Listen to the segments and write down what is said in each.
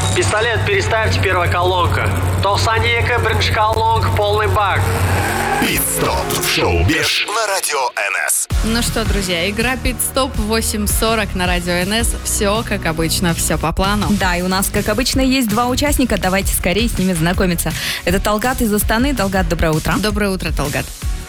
Пистолет переставьте, первая колонка. Толсанека, бридж колонка, полный бак. Пит-стоп в шоу Беш на радио НС. Ну что, друзья, игра Пит-стоп 8:40 на радио НС. Все как обычно, все по плану. Да, и у нас, как обычно, есть два участника. Давайте скорее с ними знакомиться. Это Талгат из Астаны. Талгат, доброе утро. Доброе утро, Талгат.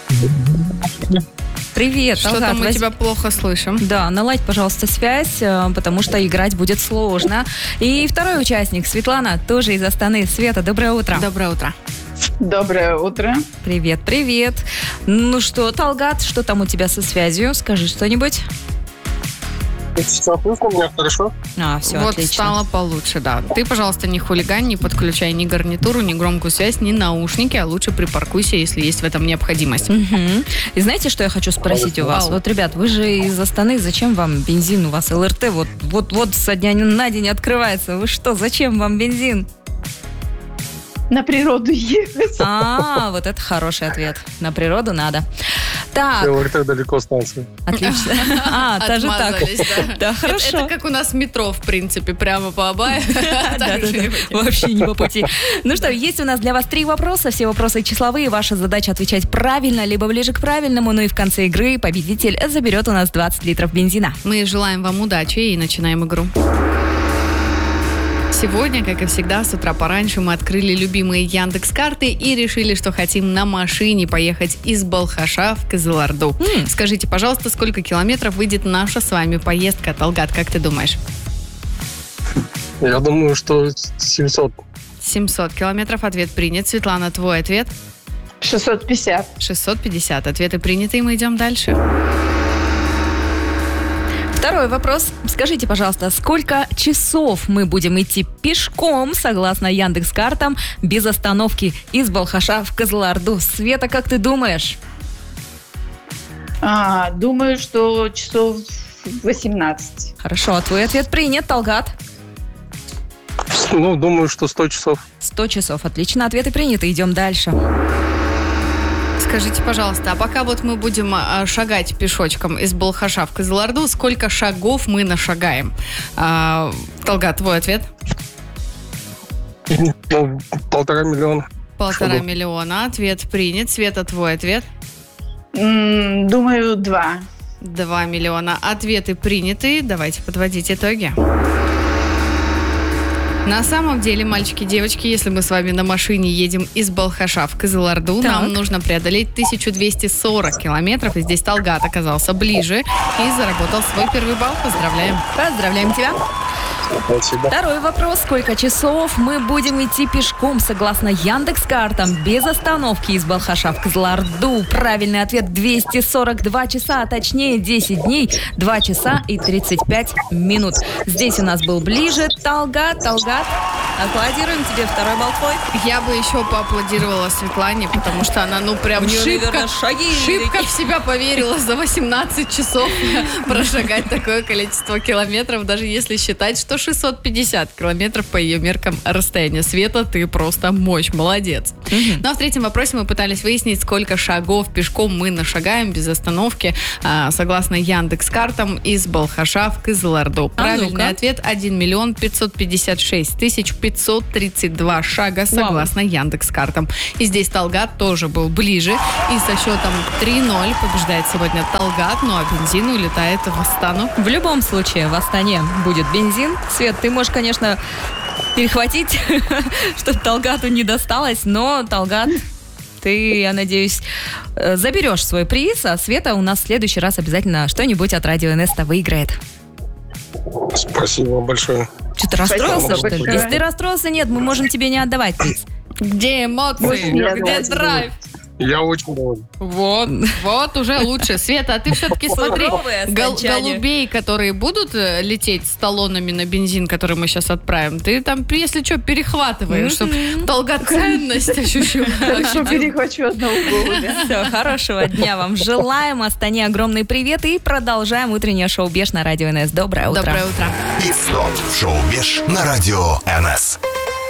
Привет, Что-то Талгат. мы тебя плохо слышим. Да, наладь, пожалуйста, связь, потому что играть будет сложно. И второй участник, Светлана, тоже из Астаны. Света, доброе утро. Доброе утро. Доброе утро. Привет, привет. Ну что, Талгат, что там у тебя со связью? Скажи что-нибудь. Сейчас слышно меня хорошо? Все, вот отлично. стало получше, да. Ты, пожалуйста, не хулигань, не подключай ни гарнитуру, ни громкую связь, ни наушники, а лучше припаркуйся, если есть в этом необходимость. Мгм. И знаете, что я хочу спросить у вас? Вау. Вот, ребят, вы же из Астаны, зачем вам бензин? У вас ЛРТ вот со дня на день открывается. Вы что, зачем вам бензин? На природу ехать. Вот это хороший ответ. На природу надо. Так, ЛРТ далеко станция. отлично. Даже так. Отмазались, да. Да, хорошо. Это как у нас метро, в принципе, прямо по Абаю. Да-да-да, вообще не по пути. Ну что, есть у нас для вас 3 вопроса. Все вопросы числовые. Ваша задача отвечать правильно, либо ближе к правильному. Ну и в конце игры победитель заберет у нас 20 литров бензина. Мы желаем вам удачи и начинаем игру. Сегодня, как и всегда, с утра пораньше мы открыли любимые Яндекс.Карты и решили, что хотим на машине поехать из Балхаша в Кызылорду. Скажите, пожалуйста, сколько километров выйдет наша с вами поездка? Талгат, как ты думаешь? Я думаю, что 700. 700 километров. Ответ принят. Светлана, твой ответ? 650. 650. Ответы приняты, и мы идем дальше. Второй вопрос. Скажите, пожалуйста, сколько часов мы будем идти пешком, согласно Яндекс.Картам, без остановки из Балхаша в Кызылорду? Света, как ты думаешь? Думаю, что часов 18. Хорошо, твой ответ принят, Талгат. Ну, думаю, что 100 часов. 100 часов. Отлично, ответы приняты. Идем дальше. Скажите, пожалуйста, а пока вот мы будем шагать пешочком из Балхаша в Кызылорду, сколько шагов мы нашагаем? Талгат, твой ответ? Ну, 1,5 миллиона. 1,5 миллиона. Ответ принят. Света, твой ответ? Думаю, 2. 2 миллиона. Ответы приняты. Давайте подводить итоги. На самом деле, мальчики и девочки, если мы с вами на машине едем из Балхаша в Кызылорду, нам нужно преодолеть 1240 километров. И здесь Талгат оказался ближе и заработал свой первый балл. Поздравляем. Поздравляем тебя. Спасибо. Второй вопрос. Сколько часов мы будем идти пешком, согласно Яндекс.Картам, без остановки из Балхаша в Кызылорду? Правильный ответ: 242 часа, а точнее 10 дней, 2 часа и 35 минут. Здесь у нас был ближе Талгат. Талгат, аплодируем тебе, второй балл твой. Я бы еще поаплодировала Светлане, потому что она, прям шибко в себя поверила за 18 часов прошагать такое количество километров, даже если считать, что 650 километров по ее меркам расстояние. Света, ты просто мощь, молодец. Ну а в третьем вопросе мы пытались выяснить, сколько шагов пешком мы нашагаем без остановки, согласно Яндекс.Картам, из Балхаша в Кызылорду. Правильный ответ: 1 миллион 556 тысяч 532 шага, согласно Яндекс.Картам. И здесь Талгат тоже был ближе. И со счетом 3-0 побеждает сегодня Талгат, ну а бензин улетает в Астану. В любом случае, в Астане будет бензин. Свет, ты можешь, конечно, перехватить, чтобы Талгату не досталось, но, Талгат, ты, я надеюсь, заберешь свой приз, а Света у нас в следующий раз обязательно что-нибудь от Радио НС выиграет. Спасибо большое. Что, ты расстроился, Спасибо что ли? большое. Если ты расстроился, нет, мы можем тебе не отдавать приз. Где эмоции? Нет, Где давайте. драйв? Я очень доволен. Вот уже лучше. Света, а ты все-таки смотри, Суровое окончание. голубей, которые будут лететь с талонами на бензин, который мы сейчас отправим, ты там, если что, перехватываешь, чтобы долгоценность ощущал. Хорошо, перехвачу одного голубя. Все, хорошего дня вам желаем. Астане огромный привет и продолжаем утреннее шоу Беш на Радио НС. Доброе утро. Доброе утро. Пит-стоп в шоу Беш на радио НС.